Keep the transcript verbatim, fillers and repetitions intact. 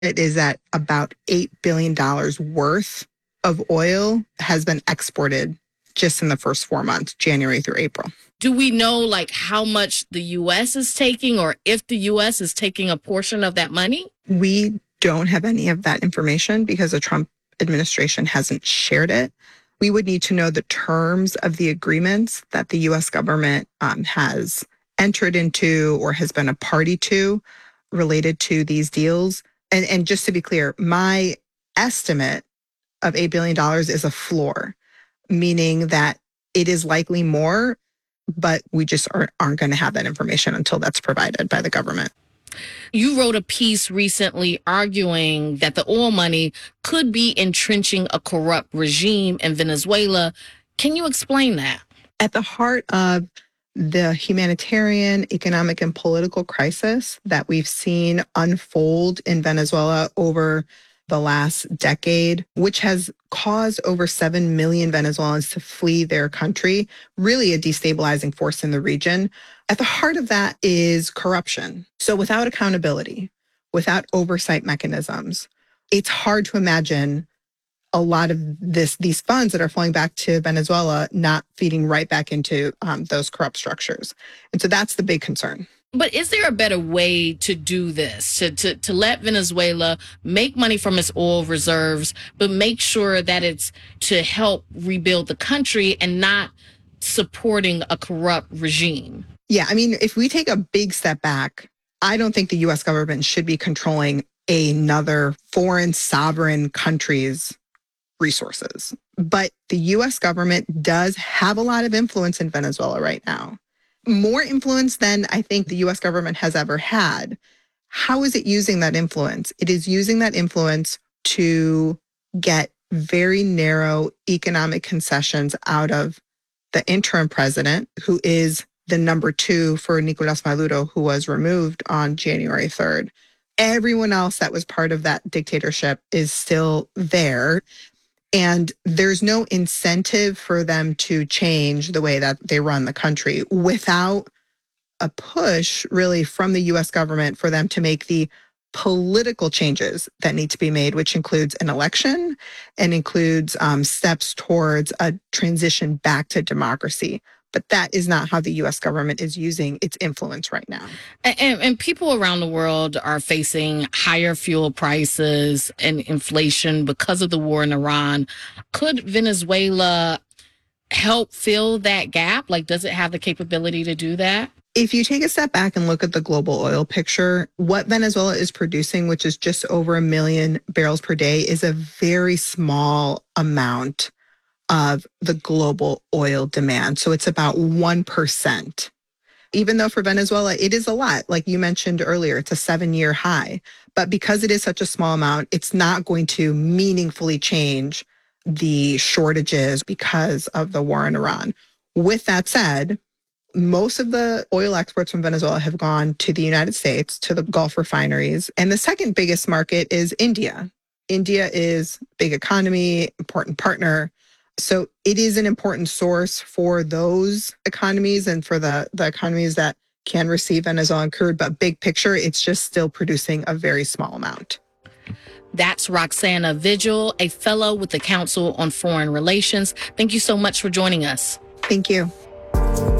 It is that about eight billion dollars worth of oil has been exported just in the first four months, January through April. Do we know like how much the U S is taking, or if the U S is taking a portion of that money? We don't have any of that information because the Trump administration hasn't shared it. We would need to know the terms of the agreements that the U S government um, has entered into or has been a party to related to these deals. And, and just to be clear, my estimate of eight billion dollars is a floor, meaning that it is likely more, but we just aren't, aren't going to have that information until that's provided by the government. You wrote a piece recently arguing that the oil money could be entrenching a corrupt regime in Venezuela. Can you explain that? At the heart of the humanitarian, economic, and political crisis that we've seen unfold in Venezuela over the last decade, which has caused over seven million Venezuelans to flee their country, really a destabilizing force in the region. At the heart of that is corruption. So without accountability, without oversight mechanisms, it's hard to imagine a lot of this, these funds that are flowing back to Venezuela not feeding right back into um, those corrupt structures. And so that's the big concern. But is there a better way to do this, to, to, to let Venezuela make money from its oil reserves, but make sure that it's to help rebuild the country and not supporting a corrupt regime? Yeah, I mean, if we take a big step back, I don't think the U S government should be controlling another foreign sovereign country's resources. But the U S government does have a lot of influence in Venezuela right now. More influence than I think the U S government has ever had. How is it using that influence? It is using that influence to get very narrow economic concessions out of the interim president, who is the number two for Nicolas Maduro, who was removed on January third. Everyone else that was part of that dictatorship is still there. And there's no incentive for them to change the way that they run the country without a push really from the U S government for them to make the political changes that need to be made, which includes an election and includes um, steps towards a transition back to democracy. But that is not how the U S government is using its influence right now. And, and people around the world are facing higher fuel prices and inflation because of the war in Iran. Could Venezuela help fill that gap? Like, does it have the capability to do that? If you take a step back and look at the global oil picture, what Venezuela is producing, which is just over a million barrels per day, is a very small amount of the global oil demand. So it's about one percent. Even though for Venezuela, it is a lot. Like you mentioned earlier, it's a seven-year high. But because it is such a small amount, it's not going to meaningfully change the shortages because of the war in Iran. With that said, most of the oil exports from Venezuela have gone to the United States, to the Gulf refineries. And the second biggest market is India. India is a big economy, important partner. So it is an important source for those economies and for the, the economies that can receive Venezuelan crude. But big picture, it's just still producing a very small amount. That's Roxana Vigil, a fellow with the Council on Foreign Relations. Thank you so much for joining us. Thank you.